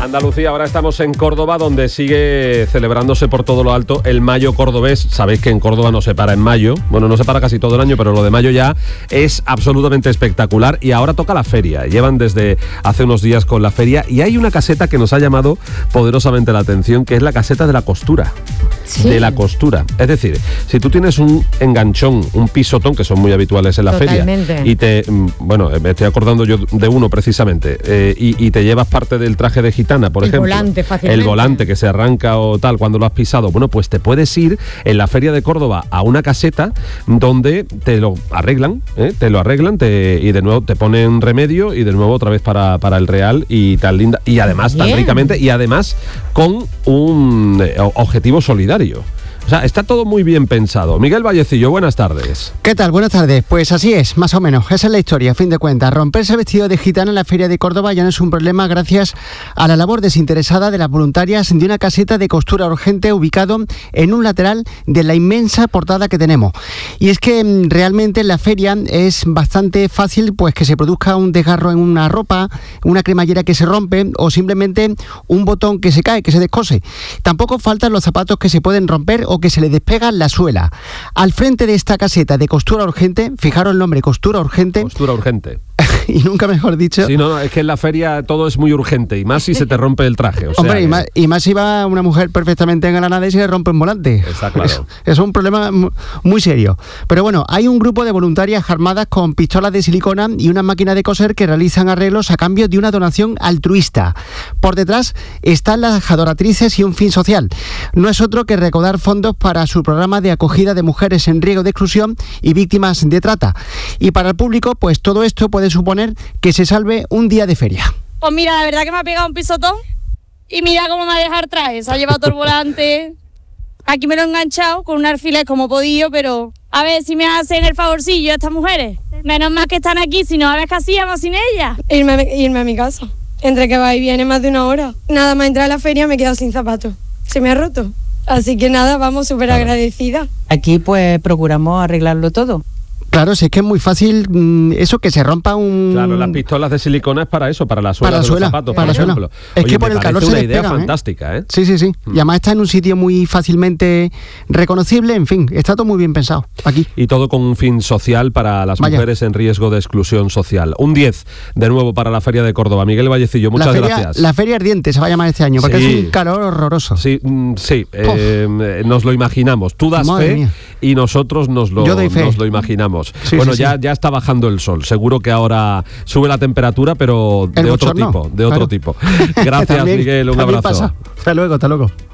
Andalucía, ahora estamos en Córdoba, donde sigue celebrándose por todo lo alto el Mayo cordobés. Sabéis que en Córdoba no se para en mayo. Bueno, no se para casi todo el año, pero lo de mayo ya es absolutamente espectacular. Y ahora toca la feria. Llevan desde hace unos días con la feria. Y hay una caseta que nos ha llamado poderosamente la atención, que es la caseta de la costura. Sí. De la costura. Es decir, si tú tienes un enganchón, un pisotón, que son muy habituales en la Totalmente. feria, y me estoy acordando yo de uno precisamente, y te llevas parte del traje de gitana, por ejemplo. Volante, fácilmente. El volante que se arranca o tal cuando lo has pisado. Bueno, pues te puedes ir en la feria de Córdoba a una caseta donde te lo arreglan, y de nuevo te ponen remedio y de nuevo otra vez para el real y tan linda, y además tan ricamente, y además con un objetivo solidario. O sea, está todo muy bien pensado. Miguel Vallecillo, buenas tardes. ¿Qué tal? Buenas tardes. Pues así es, más o menos. Esa es la historia, a fin de cuentas. Romperse vestido de gitana en la Feria de Córdoba ya no es un problema gracias a la labor desinteresada de las voluntarias de una caseta de costura urgente ubicado en un lateral de la inmensa portada que tenemos. Y es que realmente en la feria es bastante fácil pues que se produzca un desgarro en una ropa, una cremallera que se rompe o simplemente un botón que se cae, que se descose. Tampoco faltan los zapatos que se pueden romper o que se le despega la suela. Al frente de esta caseta de costura urgente, fijaros el nombre, costura urgente. Costura urgente. Y nunca mejor dicho. Sí, no, es que en la feria todo es muy urgente, y más si se te rompe el traje. O sea, hombre, y más si va una mujer perfectamente engalanada y se le rompe un volante. Está claro. Es un problema muy serio. Pero bueno, hay un grupo de voluntarias armadas con pistolas de silicona y una máquina de coser que realizan arreglos a cambio de una donación altruista. Por detrás están las adoratrices y un fin social. No es otro que recaudar fondos para su programa de acogida de mujeres en riesgo de exclusión y víctimas de trata. Y para el público, pues todo esto puede suponer que se salve un día de feria. Pues mira, la verdad que me ha pegado un pisotón y mira cómo me ha dejado el traje. Se ha llevado todo el volante. Aquí me lo he enganchado con un alfiler como he podido, pero a ver si me hacen el favorcillo a estas mujeres. Menos mal que están aquí, si no, a ver qué hacíamos sin ellas. Irme a mi casa. Entre que va y viene más de una hora. Nada más entrar a la feria me he quedado sin zapatos. Se me ha roto. Así que nada, vamos súper agradecidas. Aquí pues procuramos arreglarlo todo. Claro, si es que es muy fácil eso, que se rompa un... Claro, las pistolas de silicona es para eso, para la suela de los zapatos, por ejemplo. Es que por el calor se despegan, idea fantástica, ¿eh? Sí. Y además está en un sitio muy fácilmente reconocible, en fin, está todo muy bien pensado aquí. Y todo con un fin social para las mujeres en riesgo de exclusión social. Un 10, de nuevo, para la Feria de Córdoba. Miguel Vallecillo, muchas gracias. La Feria Ardiente se va a llamar este año, porque es un calor horroroso. Sí, nos lo imaginamos. Tú das fe mía. Y nosotros nos lo imaginamos. Sí, bueno, ya está bajando el sol. Seguro que ahora sube la temperatura, pero de otro tipo. Gracias, Miguel. Un abrazo. Hasta luego.